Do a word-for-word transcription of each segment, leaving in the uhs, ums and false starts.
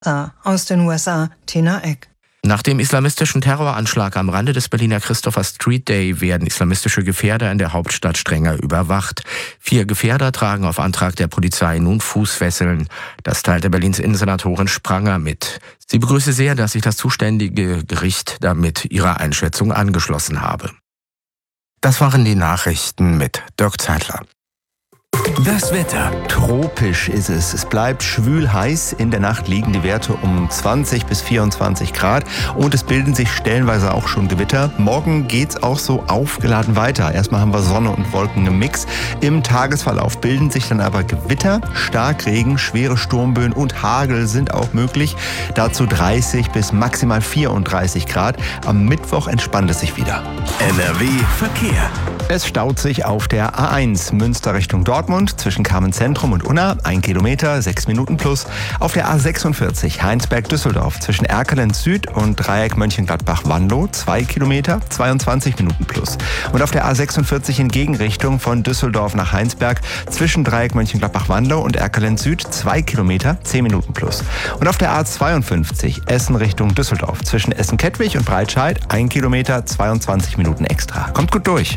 Aus den U S A, Tina Eck. Nach dem islamistischen Terroranschlag am Rande des Berliner Christopher Street Day werden islamistische Gefährder in der Hauptstadt strenger überwacht. Vier Gefährder tragen auf Antrag der Polizei nun Fußfesseln. Das teilte Berlins Innensenatorin Spranger mit. Sie begrüße sehr, dass sich das zuständige Gericht damit ihrer Einschätzung angeschlossen habe. Das waren die Nachrichten mit Dirk Zeitler. Das Wetter. Tropisch ist es. Es bleibt schwül heiß. In der Nacht liegen die Werte um zwanzig bis vierundzwanzig Grad und es bilden sich stellenweise auch schon Gewitter. Morgen geht's auch so aufgeladen weiter. Erstmal haben wir Sonne und Wolken im Mix. Im Tagesverlauf bilden sich dann aber Gewitter, Starkregen, schwere Sturmböen und Hagel sind auch möglich. Dazu dreißig bis maximal vierunddreißig Grad. Am Mittwoch entspannt es sich wieder. N R W Verkehr. Es staut sich auf der A eins Münster Richtung Dortmund zwischen Kamenz-Zentrum und Unna, ein Kilometer, sechs Minuten plus. Auf der A sechsundvierzig Heinsberg-Düsseldorf zwischen Erkelenz Süd und Dreieck Mönchengladbach-Wanlo, zwei Kilometer, zweiundzwanzig Minuten plus. Und auf der A sechsundvierzig in Gegenrichtung von Düsseldorf nach Heinsberg zwischen Dreieck Mönchengladbach-Wanlo und Erkelenz Süd, zwei Kilometer, zehn Minuten plus. Und auf der A zweiundfünfzig Essen Richtung Düsseldorf zwischen Essen-Kettwig und Breitscheid, ein Kilometer, zweiundzwanzig Minuten extra. Kommt gut durch.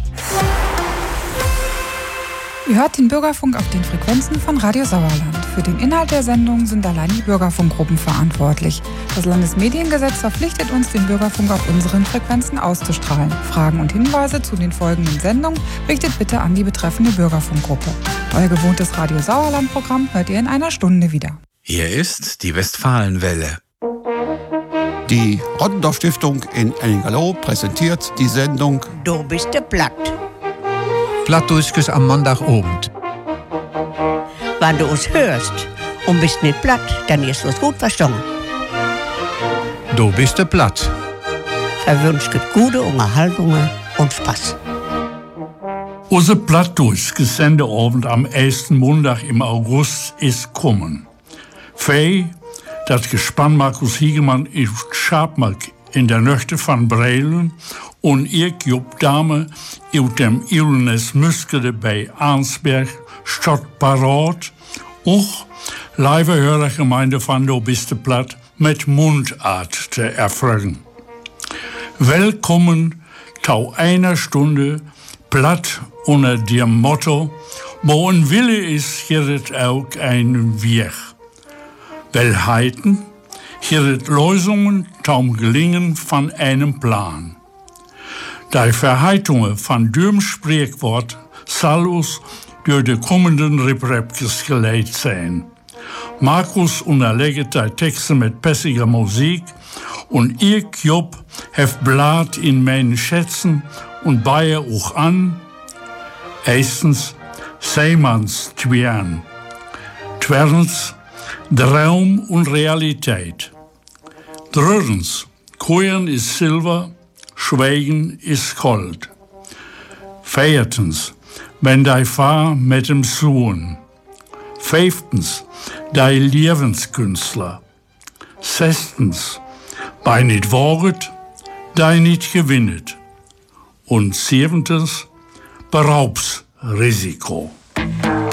Ihr hört den Bürgerfunk auf den Frequenzen von Radio Sauerland. Für den Inhalt der Sendung sind allein die Bürgerfunkgruppen verantwortlich. Das Landesmediengesetz verpflichtet uns, den Bürgerfunk auf unseren Frequenzen auszustrahlen. Fragen und Hinweise zu den folgenden Sendungen richtet bitte an die betreffende Bürgerfunkgruppe. Euer gewohntes Radio Sauerland-Programm hört ihr in einer Stunde wieder. Hier ist die Westfalenwelle. Die Ottendorf Stiftung in Enningerloh präsentiert die Sendung Du bist der Platt. Plattdurchs am Montagabend. Wenn du uns hörst und bist nicht platt, dann ist es gut verstanden. Du bist der Platt. Verwünscht gute Unterhaltung und Spaß. Unser Plattdurchs-Sendeabend am ersten Montag im August ist kommen. Fei, das Gespann Markus Hiegemann ist Schabmark in der Nöchte von Breilen und ich, Job Dame, aus dem Ilnes Muskede bei Arnsberg, Stadt Parat, auch live Gemeinde von Du bist der Platt mit Mundart zu erfragen. Willkommen zu einer Stunde Platt unter dem Motto, wo ein Wille ist, hier ist auch ein Weg. Wellheiten, hier sind Lösungen zum Gelingen von einem Plan. Die Verheitungen von dem Sprichwort soll uns durch die kommenden Reprepkes geleitet sein. Markus unterlegt die Texte mit pässiger Musik und ich, Job, hef Blatt in meinen Schätzen und baue auch an. Erstens, Seemanns Twern. Zweitens, Traum und Realität. Drittens, Koeien ist Silber, Schweigen ist Gold. Viertens, wenn dei Fahr mit dem Sohn. Fünftens, dei Lebenskünstler. Sechstens, bei nicht waget, dei nicht gewinnet. Und siebentens, Beraubsrisiko.